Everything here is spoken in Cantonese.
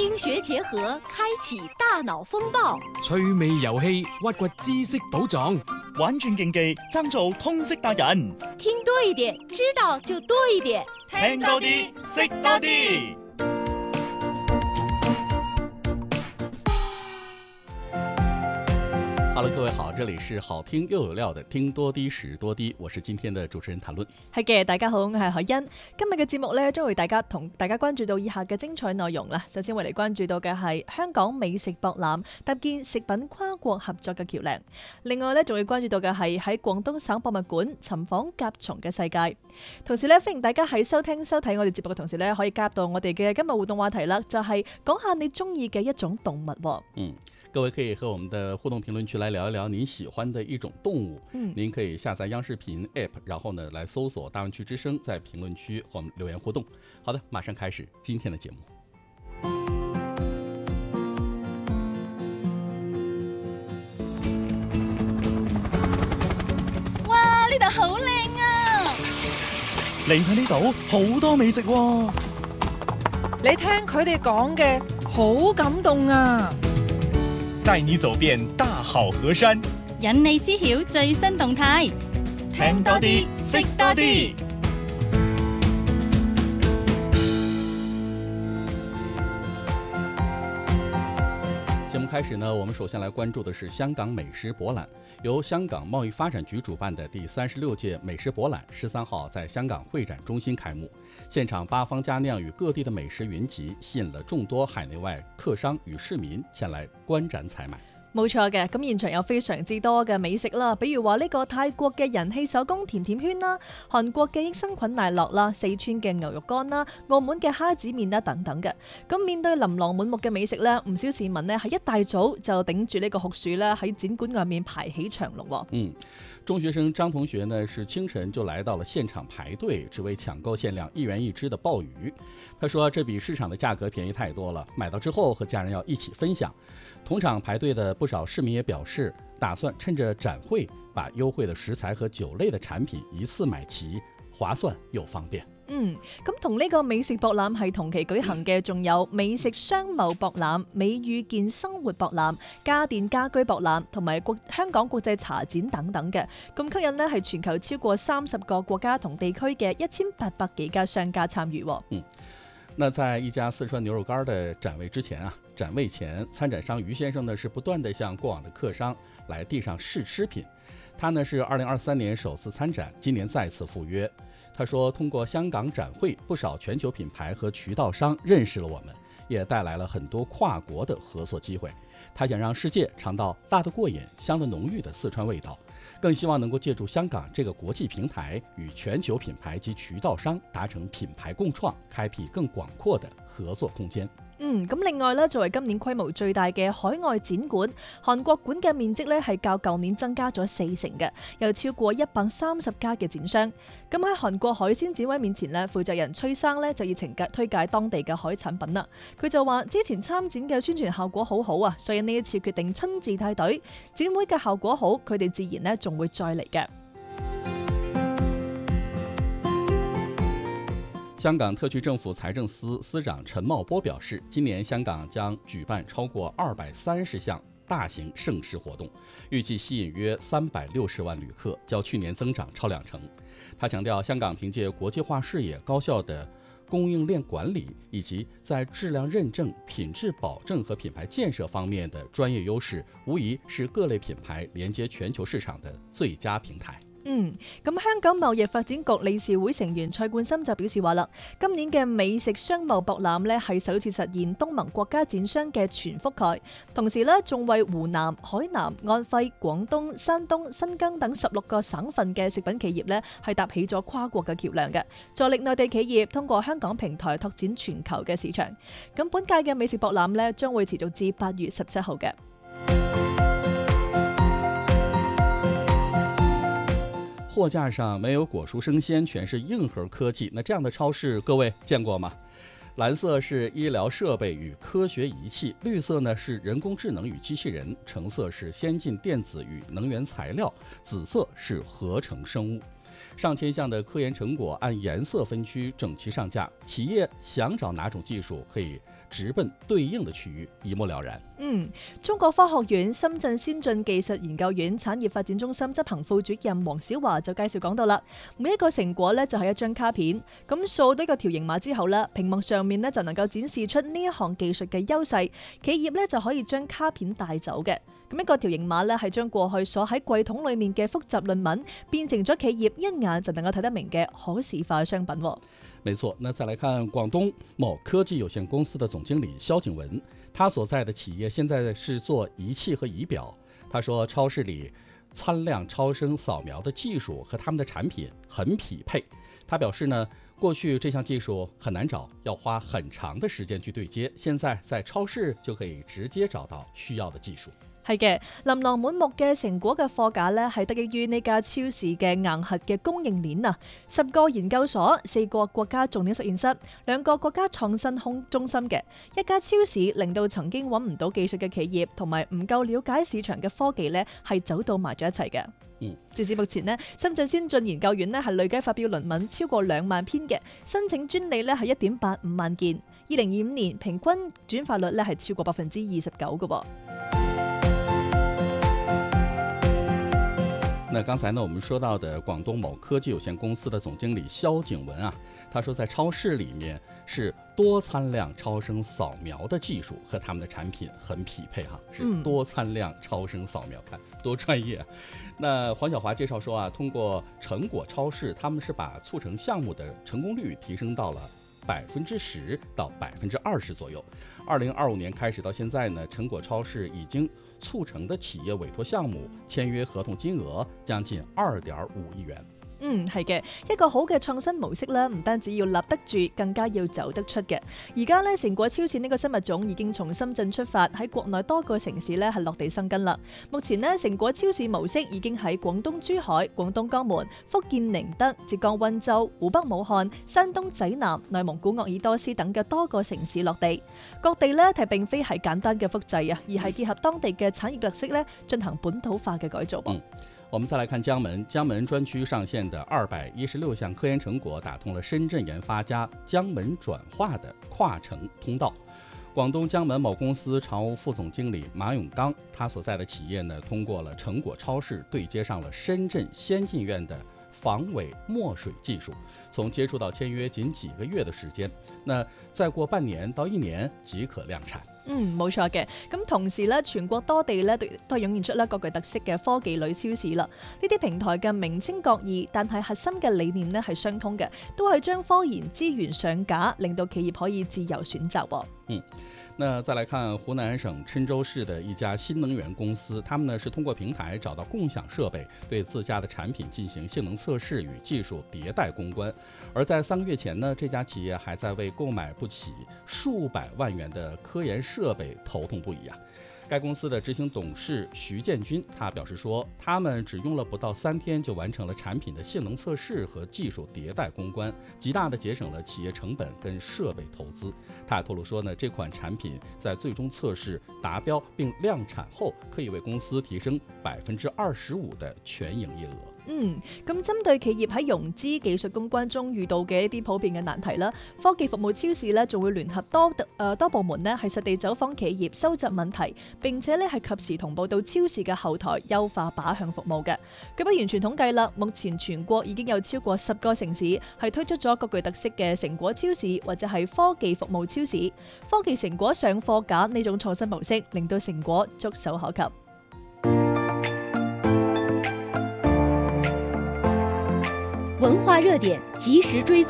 聽學結合，開啟大腦風暴， 趣味遊戲，挖掘知識寶藏， 玩轉競技，爭做通識達人。 聽多一點，知道就多一點， 聽多啲，識多啲。 Hello， 各位好，這裡是好聽又有料的聽多啲識多啲，我是今天的主持人譚論。 係嘅，大家好，我係海欣。今日嘅節目呢，將會同大家關注到以下嘅精彩內容啦。首先，我哋關注到嘅係香港美食博覽搭建食品跨國合作嘅橋樑。另外呢，仲會關注到嘅係喺廣東省博物館尋訪甲蟲嘅世界。同時呢，歡迎大家喺收聽收睇我哋節目嘅同時呢，可以加入到我哋嘅今日互動話題啦，就係講下你中意嘅一種動物。 各位可以和我們的互動評論區來聊一聊您喜歡的一種動物。您可以下載央視頻 App， 然後呢來搜索大灣區之聲，在評論區和我們留言互動。好的，馬上開始今天的節目。 哇，呢度好靚啊！ 嚟睇呢度好多美食喎。 你聽佢哋講嘅好感動啊！ 帶你走遍大好河山， 引你知曉最新動態， 聽多啲，識多啲。 節目開始呢，我們首先來關注的是香港美食博覽，由香港貿易發展局主辦的第36屆美食博覽13號在香港會展中心開幕。現場八方佳釀與各地的美食雲集，吸引了眾多海內外客商與市民前來觀展採買。 冇錯嘅，咁現場有非常之多嘅美食啦，比如話呢個泰國嘅人氣手工甜甜圈啦，韓國嘅益生菌奶酪啦，四川嘅牛肉乾啦，澳門嘅蝦子麵啦等等嘅。咁面對琳琅滿目嘅美食呢，唔少市民呢係一大早就頂住呢個酷暑啦，喺展館外面排起長龍。 中學生張同學呢是清晨就來到了現場排隊，只為搶購限量1元1隻的鮑魚。他說這比市場的價格便宜太多了，買到之後和家人要一起分享。同場排隊的不少市民也表示，打算趁着展會把優惠的食材和酒類的產品一次買齊，划算又方便。 咁同呢個美食博覽係同期舉行嘅，仲有美食商貿博覽、美遇見生活博覽、家電家居博覽同埋香港國際茶展等等嘅。咁吸引呢係全球超過30個國家同地區嘅1800幾家商家參與。 那在一家四川牛肉乾的展位前，參展商於先生呢是不斷地向過往的客商來遞上試吃品。他呢是2023年首次參展，今年再次赴約。他說通過香港展會，不少全球品牌和渠道商認識了我們，也帶來了很多跨國的合作機會。他想讓世界嘗到辣得過癮、香得濃郁的四川味道，更希望能夠借助香港這個國際平台，與全球品牌及渠道商達成品牌共創，開闢更廣闊的合作空間。 咁另外咧，作為今年規模最大嘅海外展館，韓國館嘅面積咧係較舊年增加咗4成嘅，有超過130家嘅展商。咁喺韓國海鮮展位面前咧，負責人崔生咧就熱情推介當地嘅海產品啦。佢就話之前參展嘅宣傳效果好好啊，所以呢一次決定親自帶隊。展會嘅效果好，佢哋自然咧仲會再嚟嘅。 香港特區政府財政司司長陳茂波表示，今年香港將舉辦超過230項大型盛事活動，預計吸引約360萬旅客，較去年增長超2成。他強調，香港憑借國際化視野、高效的供應鏈管理以及在質量認證、品質保證和品牌建設方面的專業優勢，無疑是各類品牌連接全球市場的最佳平台。 咁香港貿易發展局理事會成員蔡冠深就表示話啦，今年嘅美食商貿博覽呢係首次實現東盟國家展商嘅全覆蓋，同時呢仲為湖南、海南、安徽、廣東、山東、新疆等16個省份嘅食品企業呢係搭起咗跨國嘅橋樑嘅，助力內地企業通過香港平台拓展全球嘅市場。咁本屆嘅美食博覽呢將會持續至8月17號嘅。 貨架上沒有果蔬生鮮，全是硬核科技。那這樣的超市，各位見過嗎？藍色是醫療設備與科學儀器，綠色呢是人工智能與機器人，橙色是先進電子與能源材料，紫色是合成生物。 上千项的科研成果按颜色分区整齐上架，企业想找哪种技術可以直奔對應的區域，一目了然。 中國科學院深圳先進技術研究院產業發展中心執行副主任黃小華就介紹講到啦，每一個成果咧就係一張卡片，咁掃到一個條形碼之後咧，屏幕上面咧就能夠展示出呢一項技術嘅優勢，企業咧就可以將卡片帶走嘅。咁一個條形碼咧係將過去鎖喺櫃桶裏面嘅複雜論文變成咗企業一眼就能夠睇得明嘅可視化商品。 沒錯，那再來看廣東某科技有限公司的總經理蕭景文，他所在的企業現在是做儀器和儀表。他說超市裏參量超聲掃描的技術和他們的產品很匹配。他表示呢，過去這項技術很難找，要花很長的時間去對接，現在在超市就可以直接找到需要的技術。 係嘅，琳琅滿目嘅成果嘅貨架呢，係得益於呢家超市嘅硬核嘅供應鏈啊！10個研究所、4個國家重點實驗室、2個國家創新中心嘅一家超市，令到曾經揾唔到技術嘅企業同埋唔夠了解市場嘅科技呢，係走到埋咗一齊嘅。截至目前呢，深圳先進研究院呢係累計發表論文超過2萬篇嘅，申請專利呢係1.85萬件。2025年平均轉化率呢係超過29%嘅噃。 那剛才呢，我們說到的廣東某科技有限公司的總經理蕭景文啊，他說在超市裡面是多參量超聲掃描的技術和他們的產品很匹配哈，是多參量超聲掃描，看多專業啊。那黃小華介紹說啊，通過成果超市，他們是把促成項目的成功率提升到了10%到20%左右。2025年開始到現在呢，成果超市已經促成的企業委託項目簽約合同金額將近2.5億元。 係嘅，一個好嘅創新模式咧，唔單止要立得住，更加要走得出嘅。而家咧，成果超市呢個新物種已經從深圳出發，喺國內多個城市咧係落地生根啦。目前呢，成果超市模式已經喺廣東珠海、廣東江門、福建寧德、浙江溫州、湖北武漢、山東濟南、內蒙古鄂爾多斯等嘅多個城市落地。各地咧係並非係簡單嘅複製啊，而係結合當地嘅產業特色咧，進行本土化嘅改造。 我們再來看江門專區上線的216項科研成果，打通了深圳研發加江門轉化的跨城通道。廣東江門某公司常務副總經理馬永剛，他所在的企業呢，通過了成果超市對接上了深圳先進院的防偽墨水技術，從接觸到簽約僅幾個月的時間，那再過半年到1年即可量產。 冇錯嘅。咁同時咧，全國多地咧都湧現出咧各具特色嘅科技類超市啦。呢啲平台嘅名稱各異，但係核心嘅理念咧係相通嘅，都係將科研資源上架，令到企業可以自由選擇。 那再來看湖南省郴州市的一家新能源公司，他們呢是通過平台找到共享設備，對自家的產品進行性能測試與技術迭代攻關。而在3個月前呢，這家企業還在為購買不起數百萬元的科研設備頭痛不已啊。該公司的執行董事徐建軍，他表示說，他們只用了不到3天就完成了產品的性能測試和技術迭代攻關，極大的節省了企業成本跟設備投資。他也透露說呢，這款產品在最終測試達標並量產後，可以為公司提升25%的全營業額。 咁針對企業喺融資技術攻關中遇到嘅一啲普遍嘅難題啦，科技服務超市咧仲會聯合多部門咧係實地走訪企業，收集問題，並且咧係及時同步到超市嘅後台，優化靶向服務嘅。據不完全統計啦，目前全國已經有超過10個城市係推出咗各具特色嘅成果超市或者係科技服務超市。科技成果上貨架呢種創新模式，令到成果觸手可及。 文化熱點及時追蹤。